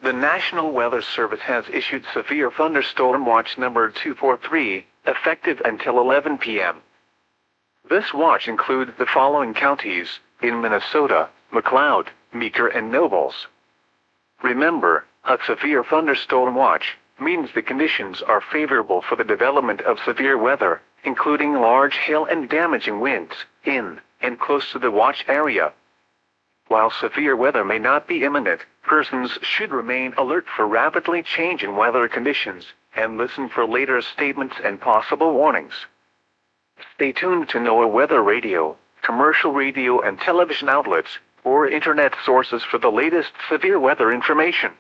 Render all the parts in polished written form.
The National Weather Service has issued Severe Thunderstorm Watch number 243, effective until 11 p.m. This watch includes the following counties in Minnesota: McLeod, Meeker, and Nobles. Remember, a severe thunderstorm watch means the conditions are favorable for the development of severe weather, including large hail and damaging winds, in and close to the watch area. While severe weather may not be imminent, persons should remain alert for rapidly changing weather conditions, and listen for later statements and possible warnings. Stay tuned to NOAA Weather Radio, commercial radio and television outlets, or internet sources for the latest severe weather information.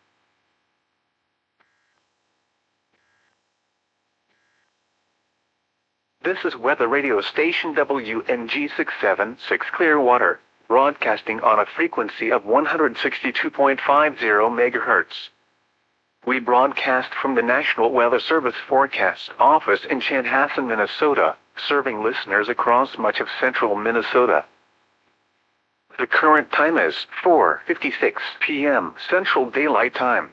This is Weather Radio Station WNG676 Clearwater, broadcasting on a frequency of 162.50 MHz. We broadcast from the National Weather Service Forecast Office in Chanhassen, Minnesota, serving listeners across much of central Minnesota. The current time is 4:56 p.m. Central Daylight Time.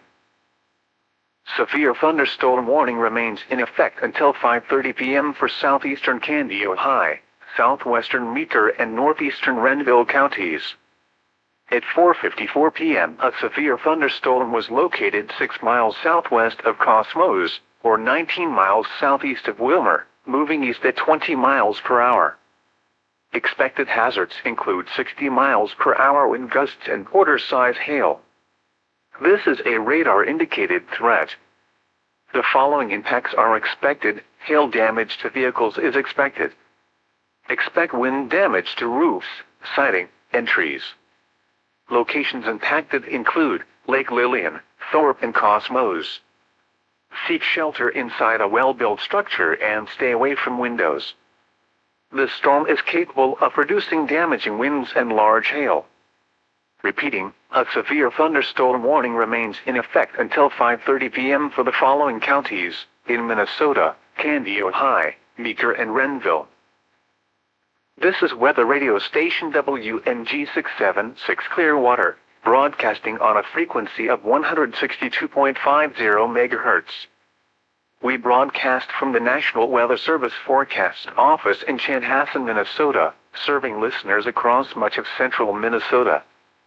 Severe thunderstorm warning remains in effect until 5:30 p.m. for southeastern Candido High, southwestern Meeker, and northeastern Renville counties. At 4:54 p.m., a severe thunderstorm was located 6 miles southwest of Cosmos, or 19 miles southeast of Wilmer, moving east at 20 miles per hour. Expected hazards include 60 miles per hour wind gusts and quarter-size hail. This is a radar-indicated threat. The following impacts are expected. Hail damage to vehicles is expected. Expect wind damage to roofs, siding, and trees. Locations impacted include Lake Lillian, Thorpe, and Cosmos. Seek shelter inside a well-built structure and stay away from windows. The storm is capable of producing damaging winds and large hail. Repeating, a severe thunderstorm warning remains in effect until 5:30 p.m. for the following counties in Minnesota: Candido High, Meeker, and Renville. This is Weather Radio Station WNG676 Clearwater, broadcasting on a frequency of 162.50 MHz. We broadcast from the National Weather Service Forecast Office in Chanhassen, Minnesota, serving listeners across much of central Minnesota.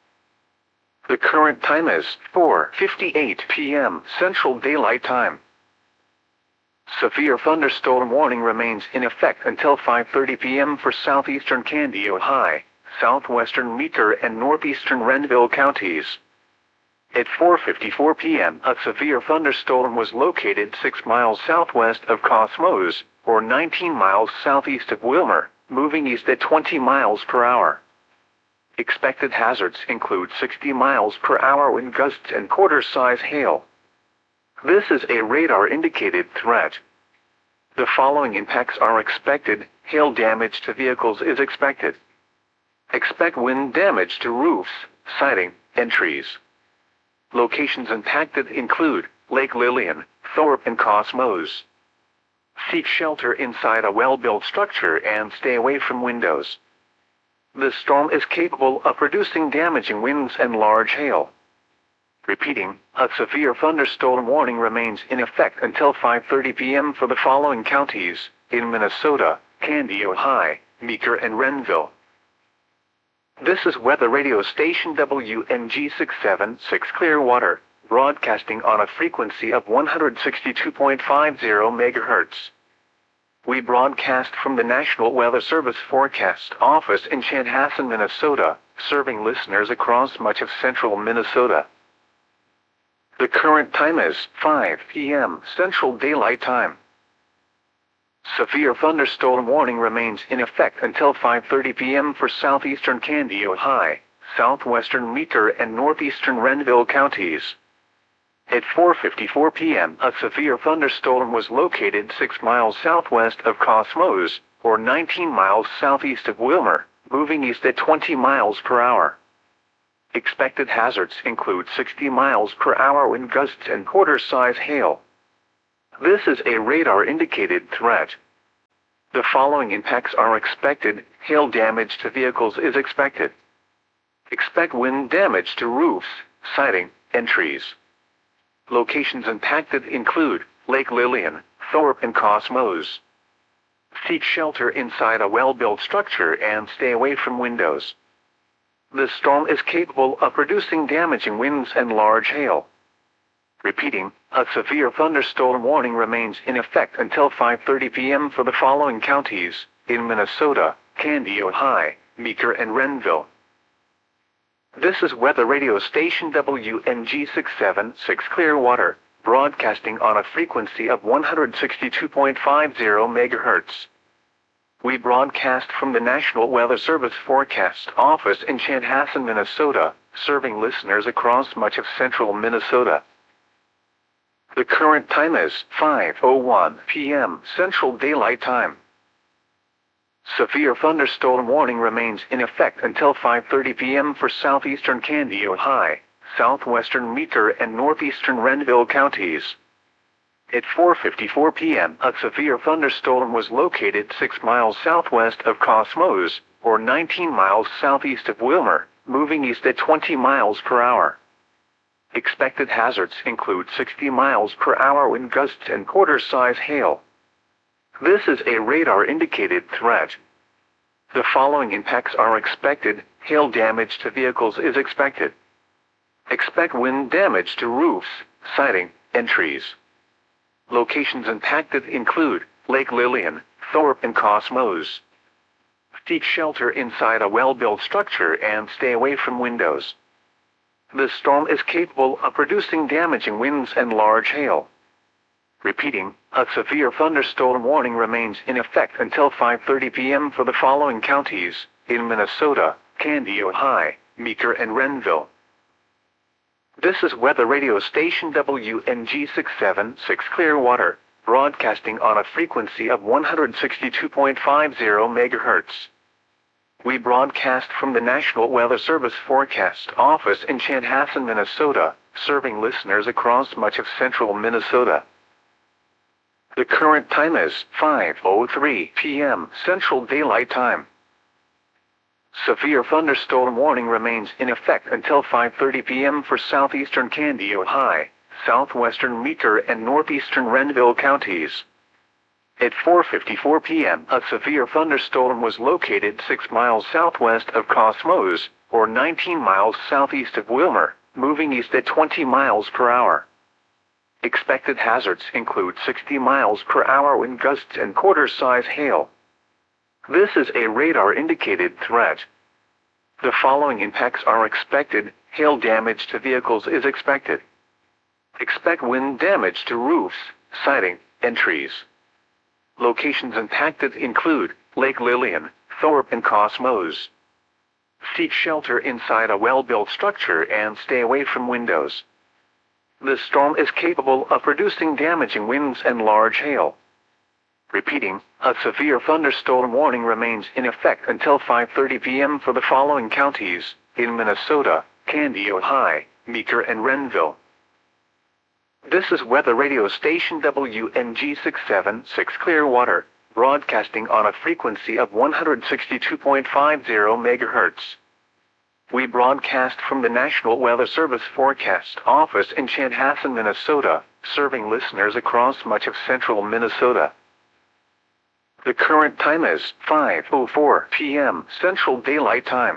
The current time is 4:58 p.m. Central Daylight Time. Severe thunderstorm warning remains in effect until 5:30 p.m. for southeastern Candido High, southwestern Meeker, and northeastern Renville counties. At 4:54 p.m., a severe thunderstorm was located 6 miles southwest of Cosmos, or 19 miles southeast of Wilmer, moving east at 20 miles per hour. Expected hazards include 60 miles per hour wind gusts and quarter-size hail. This is a radar-indicated threat. The following impacts are expected. Hail damage to vehicles is expected. Expect wind damage to roofs, siding, and trees. Locations impacted include Lake Lillian, Thorpe, and Cosmos. Seek shelter inside a well-built structure and stay away from windows. The storm is capable of producing damaging winds and large hail. Repeating, a severe thunderstorm warning remains in effect until 5:30 p.m. for the following counties in Minnesota: Candido High, Meeker, and Renville. This is Weather Radio Station WNG676 Clearwater, broadcasting on a frequency of 162.50 MHz. We broadcast from the National Weather Service Forecast Office in Chanhassen, Minnesota, serving listeners across much of central Minnesota. The current time is 5 p.m. Central Daylight Time. Severe thunderstorm warning remains in effect until 5:30 p.m. for southeastern Candido High, southwestern Meeker, and northeastern Renville counties. At 4:54 p.m., a severe thunderstorm was located 6 miles southwest of Cosmos, or 19 miles southeast of Wilmer, moving east at 20 miles per hour. Expected hazards include 60 miles per hour wind gusts and quarter-size hail. This is a radar-indicated threat. The following impacts are expected. Hail damage to vehicles is expected. Expect wind damage to roofs, siding, and trees. Locations impacted include Lake Lillian, Thorpe, and Cosmos. Seek shelter inside a well-built structure and stay away from windows. The storm is capable of producing damaging winds and large hail. Repeating, a severe thunderstorm warning remains in effect until 5:30 p.m. for the following counties in Minnesota: Candy, Ojai, Meeker, and Renville. This is weather radio station WNG 676 Clearwater, broadcasting on a frequency of 162.50 MHz. We broadcast from the National Weather Service Forecast Office in Chanhassen, Minnesota, serving listeners across much of central Minnesota. The current time is 5:01 p.m. Central Daylight Time. Severe thunderstorm warning remains in effect until 5:30 p.m. for southeastern Candy, Ojai, southwestern Meeker, and northeastern Renville counties. At 4:54 p.m., a severe thunderstorm was located 6 miles southwest of Cosmos, or 19 miles southeast of Wilmer, moving east at 20 miles per hour. Expected hazards include 60 miles per hour wind gusts and quarter-size hail. This is a radar-indicated threat. The following impacts are expected. Hail damage to vehicles is expected. Expect wind damage to roofs, siding, and trees. Locations impacted include Lake Lillian, Thorpe, and Cosmos. Seek shelter inside a well-built structure and stay away from windows. The storm is capable of producing damaging winds and large hail. Repeating, a severe thunderstorm warning remains in effect until 5:30 p.m. for the following counties in Minnesota: Candy, Ojai, Meeker, and Renville. This is weather radio station WNG 676 Clearwater, broadcasting on a frequency of 162.50 MHz. We broadcast from the National Weather Service Forecast Office in Chanhassen, Minnesota, serving listeners across much of central Minnesota. The current time is 5:03 p.m. Central Daylight Time. Severe thunderstorm warning remains in effect until 5:30 p.m. for southeastern Candy, Ojai, southwestern Meeker, and northeastern Renville counties. At 4:54 p.m., a severe thunderstorm was located 6 miles southwest of Cosmos, or 19 miles southeast of Wilmer, moving east at 20 miles per hour. Expected hazards include 60 miles per hour wind gusts and quarter-size hail. This is a radar-indicated threat. The following impacts are expected. Hail damage to vehicles is expected. Expect wind damage to roofs, siding, and trees. Locations impacted include Lake Lillian, Thorpe, and Cosmos. Seek shelter inside a well-built structure and stay away from windows. The storm is capable of producing damaging winds and large hail. Repeating, a severe thunderstorm warning remains in effect until 5:30 p.m. for the following counties in Minnesota: Candy, Ojai, Meeker, and Renville. This is weather radio station WNG 676 Clearwater, broadcasting on a frequency of 162.50 MHz. We broadcast from the National Weather Service Forecast Office in Chanhassen, Minnesota, serving listeners across much of central Minnesota. The current time is 5:04 p.m. Central Daylight Time.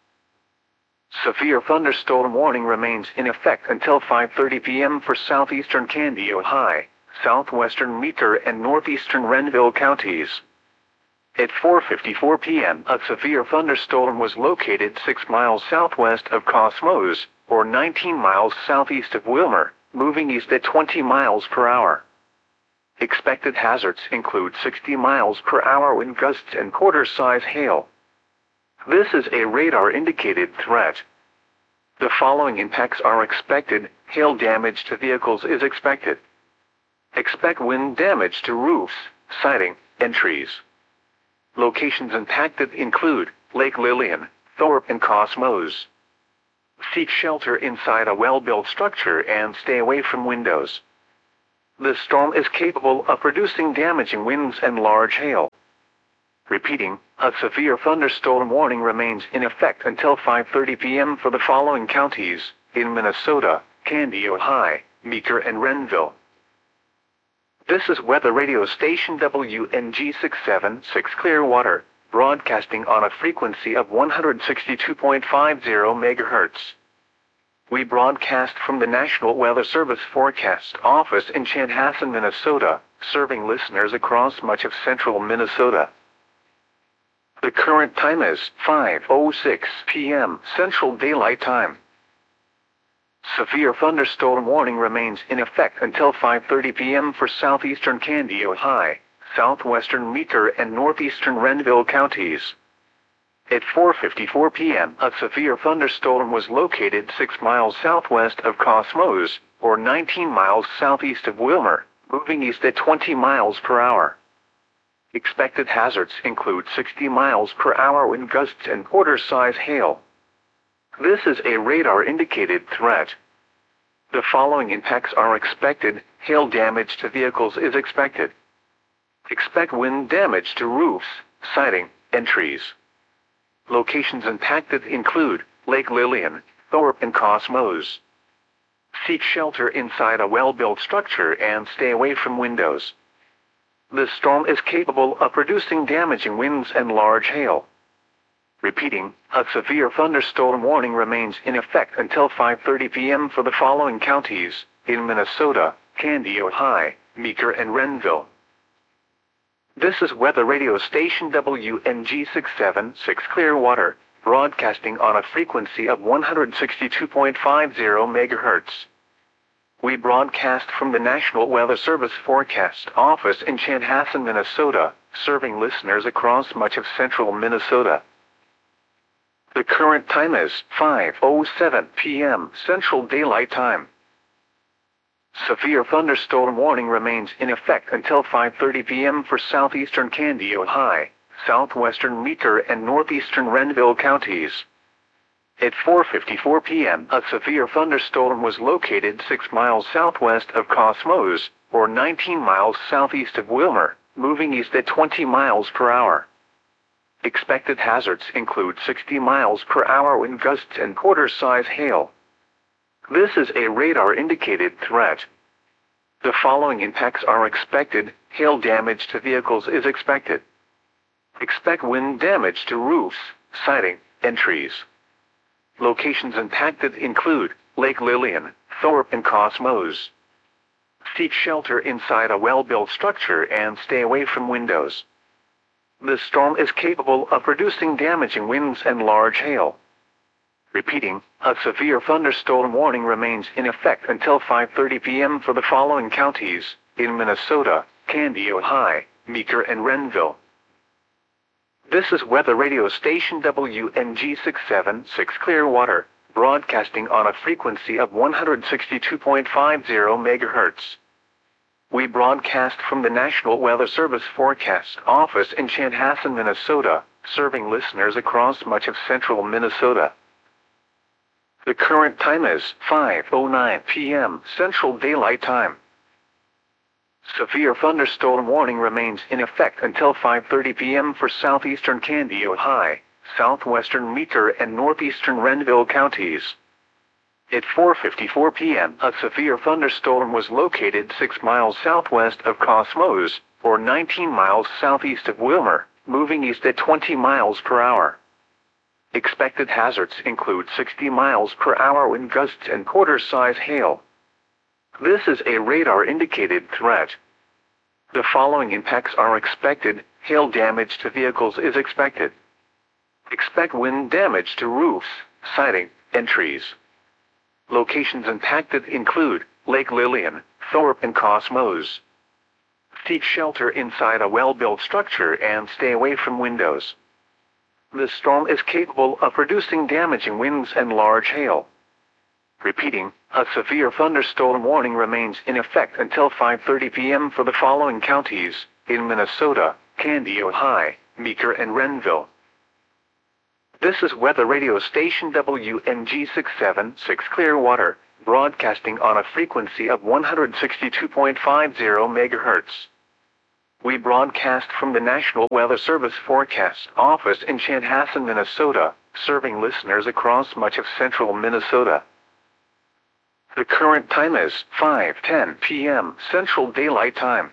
Severe thunderstorm warning remains in effect until 5:30 p.m. for southeastern Candy, Ojai, southwestern Meeker, and northeastern Renville counties. At 4:54 p.m., a severe thunderstorm was located 6 miles southwest of Cosmos, or 19 miles southeast of Wilmer, moving east at 20 miles per hour. Expected hazards include 60 miles per hour wind gusts and quarter-size hail. This is a radar-indicated threat. The following impacts are expected. Hail damage to vehicles is expected. Expect wind damage to roofs, siding, and trees. Locations impacted include Lake Lillian, Thorpe, and Cosmos. Seek shelter inside a well-built structure and stay away from windows. The storm is capable of producing damaging winds and large hail. Repeating, a severe thunderstorm warning remains in effect until 5:30 p.m. for the following counties in Minnesota: Candy, Ojai, Meeker and Renville. This is weather radio station WNG676 Clearwater, broadcasting on a frequency of 162.50 MHz. We broadcast from the National Weather Service Forecast Office in Chanhassen, Minnesota, serving listeners across much of central Minnesota. The current time is 5:06 p.m. Central Daylight Time. Severe thunderstorm warning remains in effect until 5:30 p.m. for southeastern Candido High, southwestern Meeker and northeastern Renville counties. At 4:54 p.m., a severe thunderstorm was located 6 miles southwest of Cosmos, or 19 miles southeast of Wilmer, moving east at 20 miles per hour. Expected hazards include 60 miles per hour wind gusts and quarter-size hail. This is a radar-indicated threat. The following impacts are expected. Hail damage to vehicles is expected. Expect wind damage to roofs, siding, and trees. Locations impacted include Lake Lillian, Thorpe, and Cosmos. Seek shelter inside a well-built structure and stay away from windows. The storm is capable of producing damaging winds and large hail. Repeating, a severe thunderstorm warning remains in effect until 5:30 p.m. for the following counties in Minnesota: Candido High, Meeker, and Renville. This is weather radio station WNG676 Clearwater, broadcasting on a frequency of 162.50 MHz. We broadcast from the National Weather Service Forecast Office in Chanhassen, Minnesota, serving listeners across much of central Minnesota. The current time is 5:07 p.m. Central Daylight Time. Severe thunderstorm warning remains in effect until 5:30 p.m. for southeastern Candido High, southwestern Meeker, and northeastern Renville counties. At 4:54 p.m., a severe thunderstorm was located 6 miles southwest of Cosmos, or 19 miles southeast of Wilmer, moving east at 20 miles per hour. Expected hazards include 60 miles per hour wind gusts and quarter-size hail. This is a radar-indicated threat. The following impacts are expected. Hail damage to vehicles is expected. Expect wind damage to roofs, siding, and trees. Locations impacted include Lake Lillian, Thorpe, and Cosmos. Seek shelter inside a well-built structure and stay away from windows. The storm is capable of producing damaging winds and large hail. Repeating, a severe thunderstorm warning remains in effect until 5:30 p.m. for the following counties in Minnesota: Candido High, Meeker, and Renville. This is weather radio station WNG676 Clearwater, broadcasting on a frequency of 162.50 MHz. We broadcast from the National Weather Service Forecast Office in Chanhassen, Minnesota, serving listeners across much of central Minnesota. The current time is 5:09 p.m. Central Daylight Time. Severe thunderstorm warning remains in effect until 5:30 p.m. for southeastern Candido High, southwestern Meeker, and northeastern Renville counties. At 4:54 p.m., a severe thunderstorm was located 6 miles southwest of Cosmos, or 19 miles southeast of Wilmer, moving east at 20 miles per hour. Expected hazards include 60 miles per hour wind gusts and quarter-size hail. This is a radar-indicated threat. The following impacts are expected. Hail damage to vehicles is expected. Expect wind damage to roofs, siding, and trees. Locations impacted include Lake Lillian, Thorpe, and Cosmos. Seek shelter inside a well-built structure and stay away from windows. The storm is capable of producing damaging winds and large hail. Repeating, a severe thunderstorm warning remains in effect until 5:30 p.m. for the following counties in Minnesota: Candido High, Meeker, and Renville. This is weather radio station WNG676 Clearwater, broadcasting on a frequency of 162.50 MHz. We broadcast from the National Weather Service Forecast Office in Chanhassen, Minnesota, serving listeners across much of central Minnesota. The current time is 5:10 p.m. Central Daylight Time.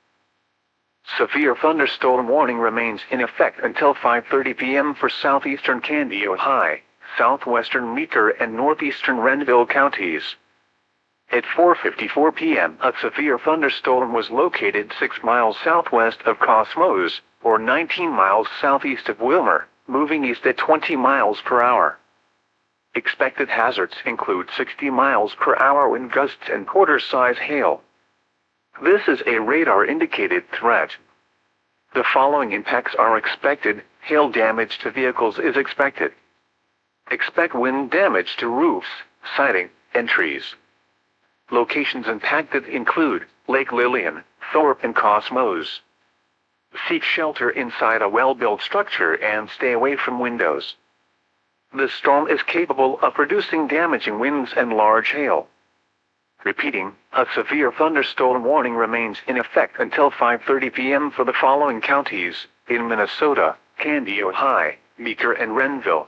Severe thunderstorm warning remains in effect until 5:30 p.m. for southeastern Candido High, southwestern Meeker and northeastern Renville counties. At 4:54 p.m., a severe thunderstorm was located 6 miles southwest of Cosmos, or 19 miles southeast of Wilmer, moving east at 20 miles per hour. Expected hazards include 60 miles per hour wind gusts and quarter-size hail. This is a radar-indicated threat. The following impacts are expected. Hail damage to vehicles is expected. Expect wind damage to roofs, siding, and trees. Locations impacted include Lake Lillian, Thorpe, and Cosmos. Seek shelter inside a well-built structure and stay away from windows. The storm is capable of producing damaging winds and large hail. Repeating, a severe thunderstorm warning remains in effect until 5:30 p.m. for the following counties in Minnesota: Candido High, Meeker, and Renville.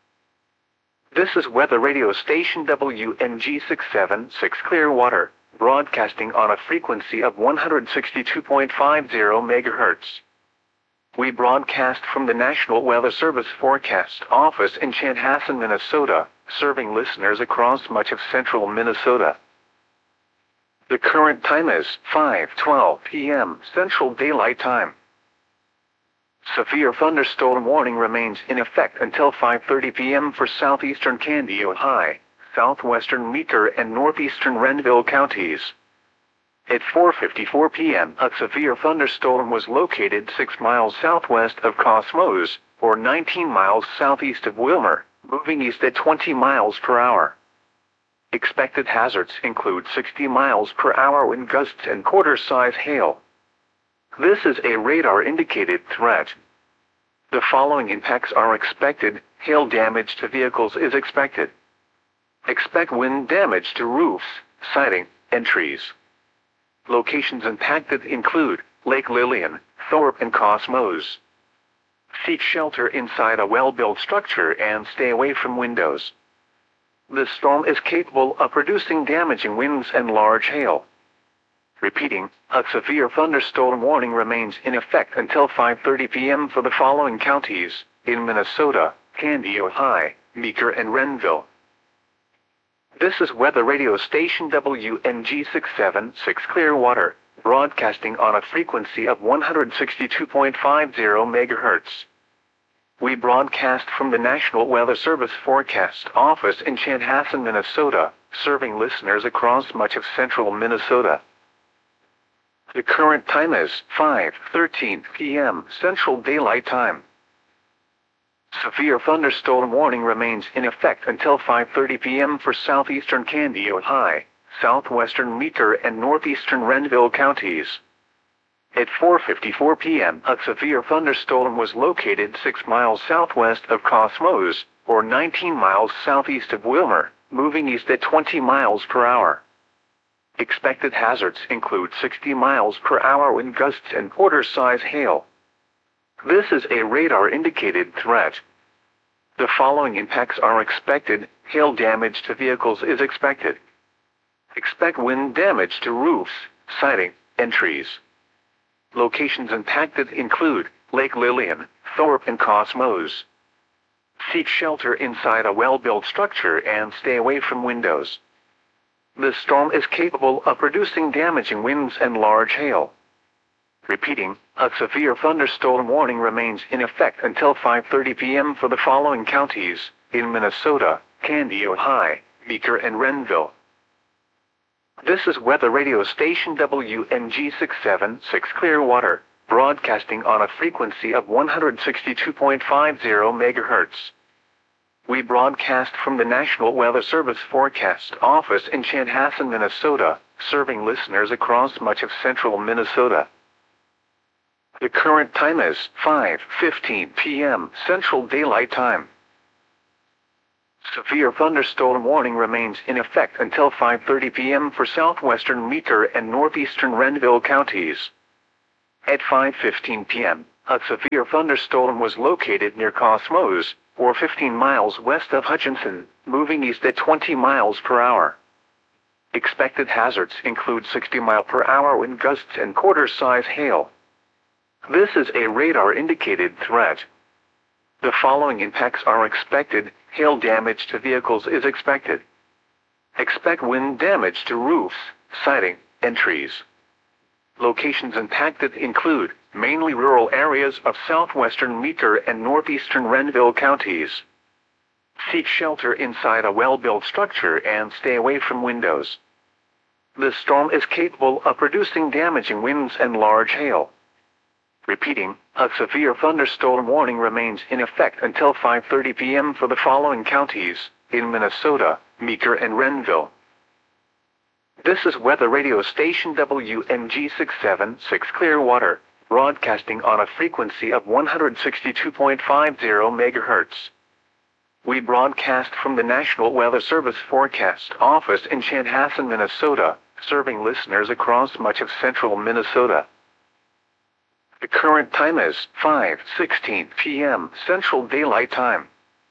This is weather radio station WNG 676 Clearwater, broadcasting on a frequency of 162.50 MHz. We broadcast from the National Weather Service Forecast Office in Chanhassen, Minnesota, serving listeners across much of central Minnesota. The current time is 5:12 p.m. Central Daylight Time. Severe thunderstorm warning remains in effect until 5:30 p.m. for southeastern Candido High, southwestern Meeker, and northeastern Renville counties. At 4:54 p.m., a severe thunderstorm was located 6 miles southwest of Cosmos, or 19 miles southeast of Wilmer, moving east at 20 miles per hour. Expected hazards include 60 miles per hour wind gusts and quarter-size hail. This is a radar-indicated threat. The following impacts are expected. Hail damage to vehicles is expected. Expect wind damage to roofs, siding, and trees. Locations impacted include Lake Lillian, Thorpe, and Cosmos. Seek shelter inside a well-built structure and stay away from windows. The storm is capable of producing damaging winds and large hail. Repeating, a severe thunderstorm warning remains in effect until 5:30 p.m. for the following counties in Minnesota: Candido High, Meeker, and Renville. This is weather radio station WNG 676 Clearwater, broadcasting on a frequency of 162.50 MHz. We broadcast from the National Weather Service Forecast Office in Chanhassen, Minnesota, serving listeners across much of central Minnesota. The current time is 5:13 p.m. Central Daylight Time. Severe thunderstorm warning remains in effect until 5:30 p.m. for southeastern Candido High, southwestern Meeker, and northeastern Renville counties. At 4:54 p.m., a severe thunderstorm was located 6 miles southwest of Cosmos, or 19 miles southeast of Wilmer, moving east at 20 miles per hour. Expected hazards include 60 miles per hour wind gusts and quarter-size hail. This is a radar-indicated threat. The following impacts are expected. Hail damage to vehicles is expected. Expect wind damage to roofs, siding, and trees. Locations impacted include Lake Lillian, Thorpe, and Cosmos. Seek shelter inside a well-built structure and stay away from windows. The storm is capable of producing damaging winds and large hail. Repeating, a severe thunderstorm warning remains in effect until 5:30 p.m. for the following counties in Minnesota: Candido High, Meeker, and Renville. This is weather radio station WNG 676 Clearwater, broadcasting on a frequency of 162.50 MHz. We broadcast from the National Weather Service Forecast Office in Chanhassen, Minnesota, serving listeners across much of central Minnesota. The current time is 5:15 p.m. Central Daylight Time. Severe thunderstorm warning remains in effect until 5:30 p.m. for southwestern Meeker and northeastern Renville counties. At 5:15 p.m., a severe thunderstorm was located near Cosmos, or 15 miles west of Hutchinson, moving east at 20 miles per hour. Expected hazards include 60-mile-per-hour wind gusts and quarter-size hail. This is a radar-indicated threat. The following impacts are expected. Hail damage to vehicles is expected. Expect wind damage to roofs, siding, and trees. Locations impacted include mainly rural areas of southwestern Meeker and northeastern Renville counties. Seek shelter inside a well-built structure and stay away from windows. This storm is capable of producing damaging winds and large hail. Repeating, a severe thunderstorm warning remains in effect until 5:30 p.m. for the following counties in Minnesota, Meeker and Renville. This is weather radio station WMG 676 Clearwater, broadcasting on a frequency of 162.50 MHz. We broadcast from the National Weather Service Forecast Office in Chanhassen, Minnesota, serving listeners across much of central Minnesota. The current time is 5:16 p.m. Central Daylight Time.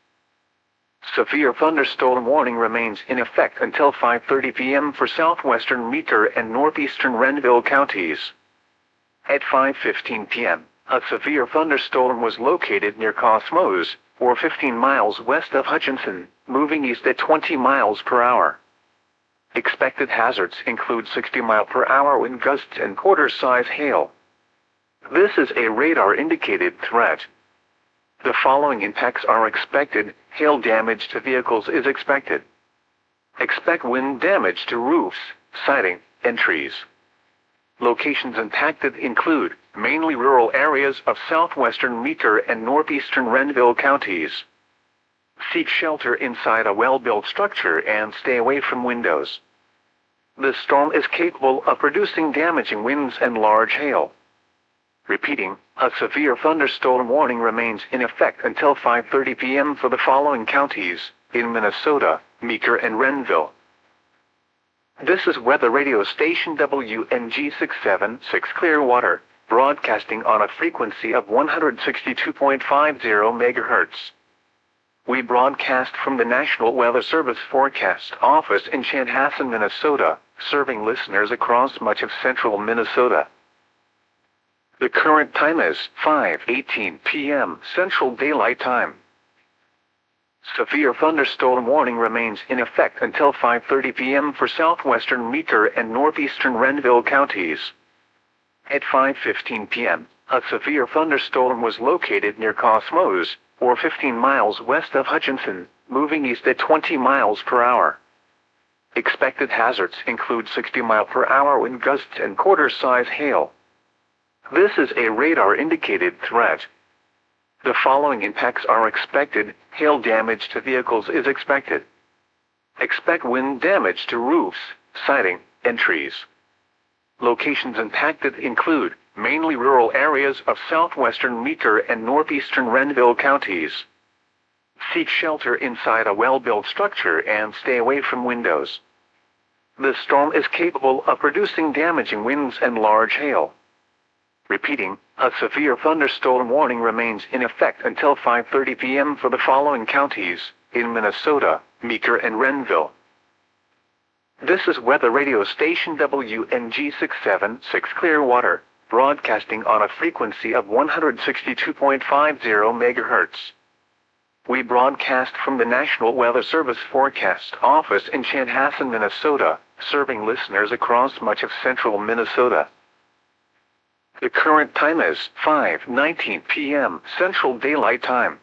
Severe thunderstorm warning remains in effect until 5:30 p.m. for southwestern Meeker and northeastern Renville counties. At 5:15 p.m., a severe thunderstorm was located near Cosmos, or 15 miles west of Hutchinson, moving east at 20 miles per hour. Expected hazards include 60-mile-per-hour wind gusts and quarter-size hail. This is a radar-indicated threat. The following impacts are expected. Hail damage to vehicles is expected. Expect wind damage to roofs, siding, and trees. Locations impacted include mainly rural areas of southwestern Meeker and northeastern Renville counties. Seek shelter inside a well-built structure and stay away from windows. This storm is capable of producing damaging winds and large hail. Repeating, a severe thunderstorm warning remains in effect until 5:30 p.m. for the following counties in Minnesota, Meeker and Renville. This is weather radio station WMG 676 Clearwater, broadcasting on a frequency of 162.50 MHz. We broadcast from the National Weather Service Forecast Office in Chanhassen, Minnesota, serving listeners across much of central Minnesota. The current time is 5:18 p.m. Central Daylight Time. Severe thunderstorm warning remains in effect until 5:30 p.m. for southwestern Meeker and northeastern Renville counties. At 5:15 p.m., a severe thunderstorm was located near Cosmos, or 15 miles west of Hutchinson, moving east at 20 miles per hour. Expected hazards include 60-mile-per-hour wind gusts and quarter-size hail. This is a radar-indicated threat. The following impacts are expected. Hail damage to vehicles is expected. Expect wind damage to roofs, siding, and trees. Locations impacted include mainly rural areas of southwestern Meeker and northeastern Renville counties. Seek shelter inside a well-built structure and stay away from windows. This storm is capable of producing damaging winds and large hail. Repeating, a severe thunderstorm warning remains in effect until 5:30 p.m. for the following counties in Minnesota, Meeker and Renville. This is weather radio station WMG 676 Clearwater, broadcasting on a frequency of 162.50 MHz. We broadcast from the National Weather Service Forecast Office in Chanhassen, Minnesota, serving listeners across much of central Minnesota. The current time is 5:19 p.m. Central Daylight Time.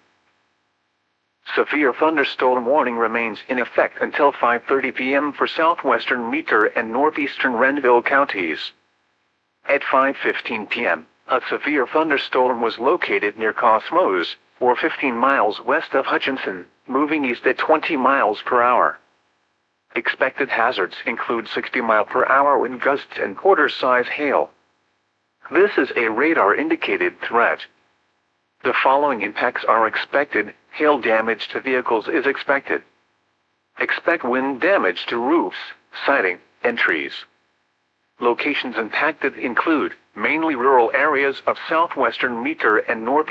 Severe thunderstorm warning remains in effect until 5:30 p.m. for southwestern Meeker and northeastern Renville counties. At 5:15 p.m., a severe thunderstorm was located near Cosmos, or 15 miles west of Hutchinson, moving east at 20 miles per hour. Expected hazards include 60-mile-per-hour wind gusts and quarter-size hail. This is a radar-indicated threat. The following impacts are expected. Hail damage to vehicles is expected. Expect wind damage to roofs, siding, and trees. Locations impacted include mainly rural areas of southwestern Meeker and northeastern